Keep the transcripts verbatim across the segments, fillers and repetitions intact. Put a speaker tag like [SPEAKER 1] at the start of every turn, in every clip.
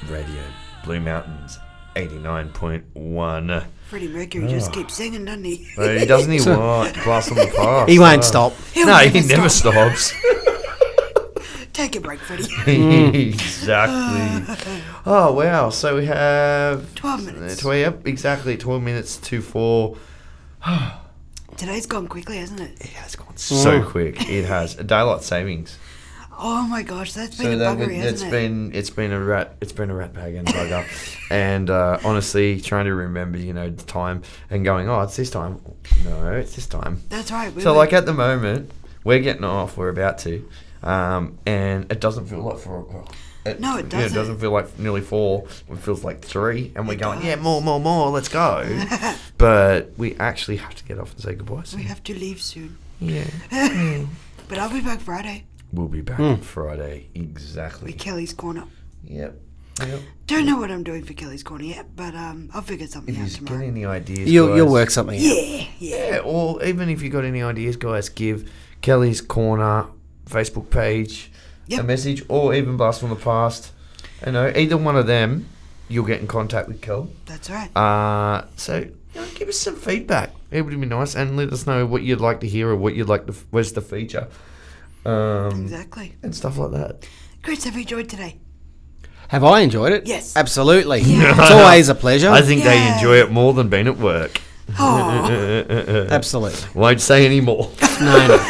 [SPEAKER 1] Radio Blue Mountains eighty-nine point one.
[SPEAKER 2] Freddie Mercury just keeps singing, doesn't he?
[SPEAKER 1] Well, he doesn't even want Blast from the Past.
[SPEAKER 3] He won't
[SPEAKER 1] Oh.
[SPEAKER 3] stop.
[SPEAKER 2] He'll
[SPEAKER 1] No,
[SPEAKER 2] never
[SPEAKER 1] he never
[SPEAKER 2] stop.
[SPEAKER 1] stops.
[SPEAKER 2] Take a break, Freddie.
[SPEAKER 1] Exactly. Oh, wow. So we have...
[SPEAKER 2] Twelve minutes.
[SPEAKER 1] Uh, tw- yep, exactly. twelve minutes to four.
[SPEAKER 2] Today's gone quickly, hasn't it?
[SPEAKER 1] It has gone so
[SPEAKER 3] Mm.
[SPEAKER 1] quick. It has. Daylight savings.
[SPEAKER 2] Oh my gosh, that's been
[SPEAKER 1] So
[SPEAKER 2] a
[SPEAKER 1] that,
[SPEAKER 2] buggery,
[SPEAKER 1] it's
[SPEAKER 2] hasn't it?
[SPEAKER 1] been it's been a rat it's been a rat bag and bugger, and uh, honestly trying to remember you know the time and going oh it's this time no it's this time.
[SPEAKER 2] That's right. We
[SPEAKER 1] So
[SPEAKER 2] were-
[SPEAKER 1] like at the moment we're getting off we're about to, um, and it doesn't feel like four o'clock. It,
[SPEAKER 2] No, it
[SPEAKER 1] yeah,
[SPEAKER 2] doesn't.
[SPEAKER 1] it doesn't feel like nearly four. It feels like three, and we're
[SPEAKER 2] It
[SPEAKER 1] going
[SPEAKER 2] does.
[SPEAKER 1] yeah more more more let's go. But we actually have to get off and say goodbye soon.
[SPEAKER 2] we have to leave soon.
[SPEAKER 1] Yeah.
[SPEAKER 2] But I'll be back Friday
[SPEAKER 1] We'll be back on Friday exactly.
[SPEAKER 2] with Kelly's Corner.
[SPEAKER 1] Yep. Yep.
[SPEAKER 2] Don't know what I'm doing for Kelly's Corner yet, but um, I'll figure something
[SPEAKER 1] If
[SPEAKER 2] out
[SPEAKER 1] you get
[SPEAKER 2] tomorrow.
[SPEAKER 1] any ideas,
[SPEAKER 3] You'll,
[SPEAKER 1] guys,
[SPEAKER 3] you'll work something out.
[SPEAKER 2] Yeah, yeah.
[SPEAKER 1] Yeah, or even if you got any ideas, guys, give Kelly's Corner Facebook page
[SPEAKER 2] Yep.
[SPEAKER 1] a message, or even Blast from the Past. You know, either one of them, you'll get in contact with Kel.
[SPEAKER 2] That's right.
[SPEAKER 1] Uh, so you know, give us some feedback. It would be nice, and let us know what you'd like to hear or what you'd like to. Where's the feature? Um,
[SPEAKER 2] Exactly.
[SPEAKER 1] and stuff like that.
[SPEAKER 2] Chris, have you enjoyed today?
[SPEAKER 3] Have I enjoyed it?
[SPEAKER 2] Yes.
[SPEAKER 3] Absolutely. It's always a pleasure.
[SPEAKER 1] I think they
[SPEAKER 2] Yay.
[SPEAKER 1] enjoy it more than being at work.
[SPEAKER 2] Oh,
[SPEAKER 3] Absolutely.
[SPEAKER 1] Won't say any more.
[SPEAKER 3] No, no.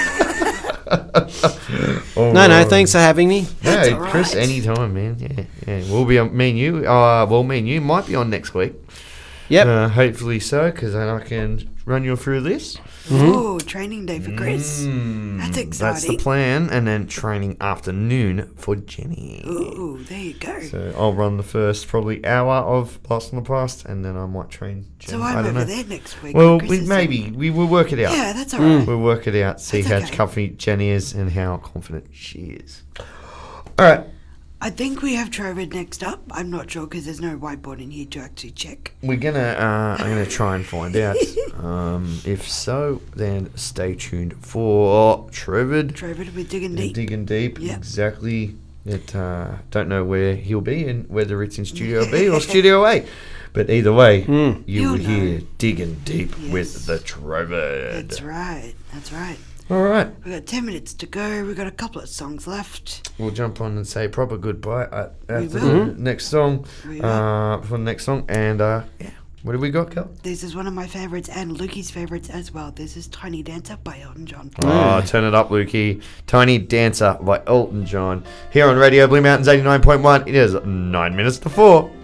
[SPEAKER 3] No, no, thanks for having me.
[SPEAKER 2] That's
[SPEAKER 1] Yeah,
[SPEAKER 2] all
[SPEAKER 1] Chris,
[SPEAKER 2] right.
[SPEAKER 1] anytime, man. Yeah, yeah. We'll be on, me and you. Uh, well, me and you might be on next week.
[SPEAKER 3] Yep.
[SPEAKER 1] Uh, hopefully so, because then I can run you through this.
[SPEAKER 2] oh, training day for Chris.
[SPEAKER 1] Mm,
[SPEAKER 2] That's
[SPEAKER 1] That's the
[SPEAKER 2] exciting.
[SPEAKER 1] plan, and then training afternoon for Jenny.
[SPEAKER 2] Ooh, there you go. So,
[SPEAKER 1] So I'll run the first probably hour of Blast from the Past, and then I might train Jenny. I
[SPEAKER 2] I'm
[SPEAKER 1] don't
[SPEAKER 2] over
[SPEAKER 1] know.
[SPEAKER 2] there next week.
[SPEAKER 1] Well,
[SPEAKER 2] Chris
[SPEAKER 1] we,
[SPEAKER 2] is-
[SPEAKER 1] maybe we will work it out.
[SPEAKER 2] Yeah, that's all right.
[SPEAKER 1] We'll work it out. See
[SPEAKER 2] That's
[SPEAKER 1] how
[SPEAKER 2] okay.
[SPEAKER 1] confident Jenny is and how confident she is. All right.
[SPEAKER 2] I think we have Trovid next up. I'm not sure because there's no whiteboard in here to actually check.
[SPEAKER 1] We're gonna. Uh, I'm gonna try and find out. Um, if so, then stay tuned for Trovid.
[SPEAKER 2] Trovid with digging
[SPEAKER 1] and
[SPEAKER 2] deep.
[SPEAKER 1] Digging deep.
[SPEAKER 2] Yep.
[SPEAKER 1] Exactly. It. Uh, don't know where he'll be and whether it's in Studio B or Studio A, but either way, you
[SPEAKER 2] You'll
[SPEAKER 1] will hear
[SPEAKER 2] know.
[SPEAKER 1] digging deep with
[SPEAKER 2] Yes.
[SPEAKER 1] the Trovid.
[SPEAKER 2] That's right. That's right.
[SPEAKER 1] All right.
[SPEAKER 2] We've got ten minutes to go. We've got a couple of songs left.
[SPEAKER 1] We'll jump on and say proper goodbye at, after
[SPEAKER 2] will.
[SPEAKER 1] the next song.
[SPEAKER 2] We will.
[SPEAKER 1] Uh, for the next song, and uh, yeah, what do we got, Kel?
[SPEAKER 2] This is one of my favourites and Lukey's favourites as well. This is Tiny Dancer by Elton John.
[SPEAKER 1] Oh, turn it up, Lukey. Tiny Dancer by Elton John. Here on Radio Blue Mountains eighty-nine point one. It is nine minutes to four.